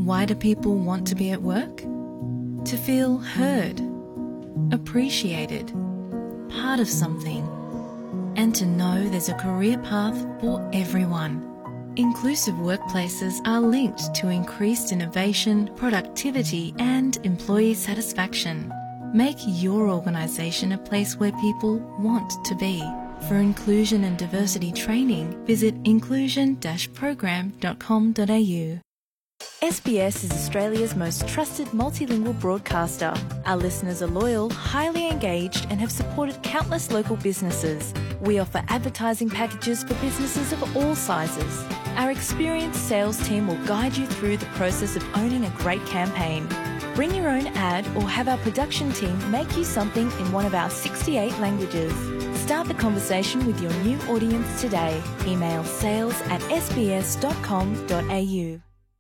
Why do people want to be at work? To feel heard, appreciated, part of something, and to know there's a career path for everyone. Inclusive workplaces are linked to increased innovation, productivity, and employee satisfaction. Make your organisation a place where people want to be. For inclusion and diversity training, visit inclusion-program.com.au. SBS is Australia's most trusted multilingual broadcaster. Our listeners are loyal, highly engaged, and have supported countless local businesses. We offer advertising packages for businesses of all sizes. Our experienced sales team will guide you through the process of owning a great campaign. Bring your own ad or have our production team make you something in one of our 68 languages. Start the conversation with your new audience today. Email sales@sbs.com.au.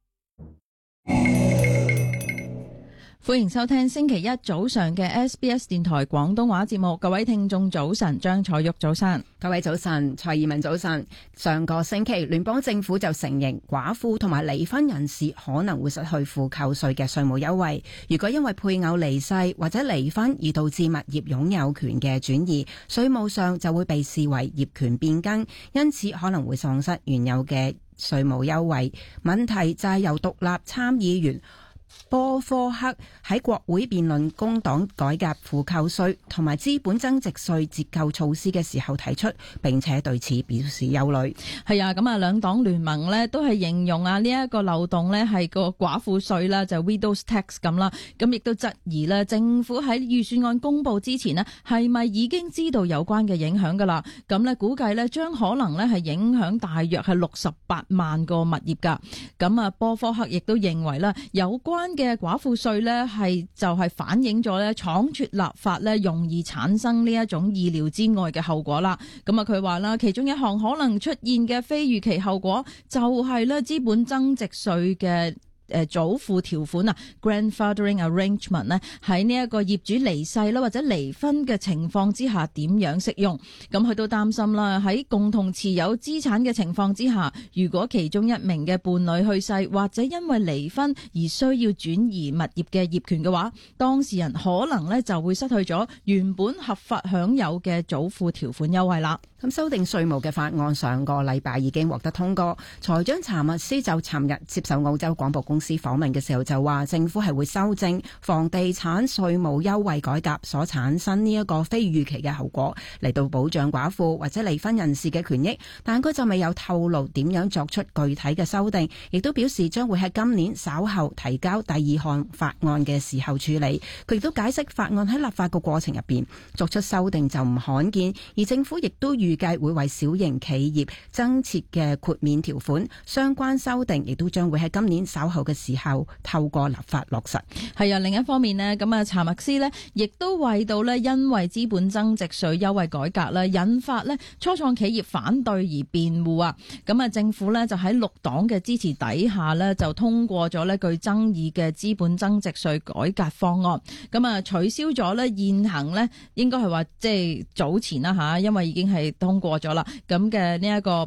歡迎收聽星期一早上嘅 SBS 電台廣東話節目，各位聽眾早晨，張彩玉早晨， 各位早晨，蔡怡文早晨。上個星期聯邦政府就承認寡婦同埋離婚人士可能會失去負扣稅嘅稅務優惠，如果因為配偶離世或者離婚而導致物業擁有權嘅轉移，稅務上就會被視為業權變更，因此可能會喪失原有嘅稅務優惠。問題就係由獨立參議員波科克喺國會辯論工黨改革負扣稅同埋資本增值稅折扣措施嘅時候提出，並且對此表示憂慮。 係啊，咁啊兩黨聯盟呢都係形容啊呢一個漏洞呢係個寡婦稅啦，就 Widows Tax 咁啦，咁亦都質疑呢政府喺預算案公布之前呢係咪已經知道有關嘅影響噶啦？咁呢估計呢將可能呢係影響大約係68萬個物業噶。咁啊波科克亦都認為啦，有關嘅寡婦稅呢就係反映咗呢倉促立法呢容易產生呢一種意料之外嘅後果啦。咁啊佢話啦，其中一項可能出現嘅非預期後果就係呢資本增值稅嘅祖父條款啊 grandfathering arrangement 呢喺呢一個業主離世啦或者離婚嘅情況之下點樣適用。咁佢都擔心啦，喺共同持有資產嘅情況之下，如果其中一名嘅伴侶去世或者因為離婚而需要轉移物業嘅業權嘅話，當事人可能呢就會失去咗原本合法享有嘅祖父條款優惠啦。 咁修訂稅務嘅法案上個禮拜已經獲得通過，財長查密斯就尋日接受澳洲廣播公司訪問嘅時候就話，政府係會修正房地產稅務優惠改革所產生呢一個非預期嘅後果，嚟到保障寡婦或者離婚人士嘅權益，但佢就未有透露點樣作出具體嘅修訂，亦都表示將會喺今年稍後提交第二項法案嘅時候處理。佢亦都解釋法案喺立法嘅過程入邊作出修訂就唔罕見，而政府亦都預計會為小型企業增設嘅豁免條款，相關修訂亦都將會喺今年稍後嘅時候透過立法落實。 係啊，另一方面呢，咁啊查默斯呢亦都為到呢因為資本增值稅優惠改革呢引發呢初創企業反對而辯護啊。咁啊政府呢就喺6黨嘅支持底下呢就通過咗呢具爭議嘅資本增值稅改革方案。咁啊取消咗呢現行呢應該係話即係早前啦吓，因為已經係通過咗啦，咁嘅呢一個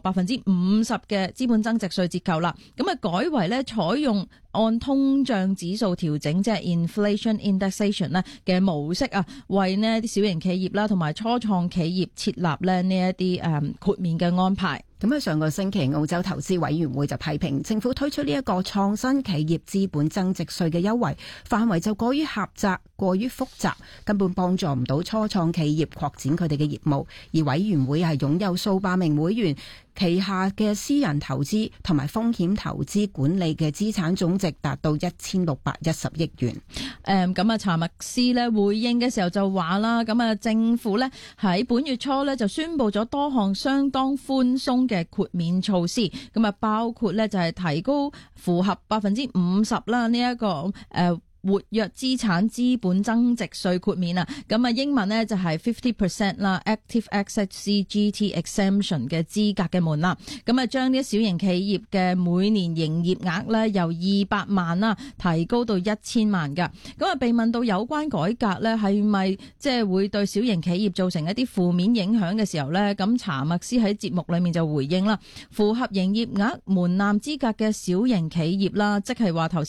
50%嘅資本增值稅折扣啦，咁啊改為咧採用按通脹指數調整，即係 inflation indexation 咧嘅模式啊，為呢啲小型企業啦同埋初創企業設立咧呢一啲豁免嘅安排。 咁喺上個星期，澳洲投資委員會就批評政府推出呢一個創新企業資本增值稅嘅優惠範圍就過於狹窄、過於複雜，根本幫助唔到初創企業擴展佢哋嘅業務。而委員會係擁有數百名會員，旗下嘅私人投資同埋風險投資管理嘅資產總值達到1610億元。 咁啊查默斯咧回應嘅時候就話啦，咁啊政府咧喺本月初咧就宣布咗多項相當寬鬆嘅豁免措施，咁啊包括咧就係提高符合50%啦呢一個活躍資產資本增值稅豁免啊，咁啊英文呢就係 50% 啦 Active Asset CGT Exemption 嘅資格嘅門檻，咁啊將啲小型企業嘅每年營業額呢由200萬啦提高到1000萬噶。咁啊被問到有關改革呢係咪即係會對小型企業造成一啲負面影響嘅時候呢，咁查默斯喺節目裏面就回應啦，符合營業額門檻資格嘅小型企業啦，即係話頭先